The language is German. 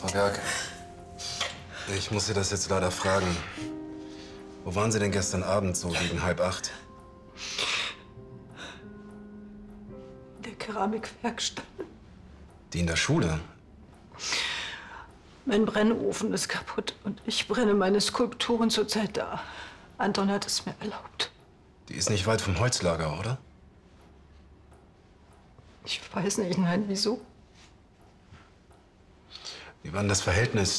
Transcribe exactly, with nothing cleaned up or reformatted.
Frau Gerke, ich muss Sie das jetzt leider fragen. Wo waren Sie denn gestern Abend so gegen halb acht? In der Keramikwerkstatt. Die in der Schule? Mein Brennofen ist kaputt und ich brenne meine Skulpturen zurzeit da. Anton hat es mir erlaubt. Die ist nicht weit vom Holzlager, oder? Ich weiß nicht, nein, wieso? Wie war denn das Verhältnis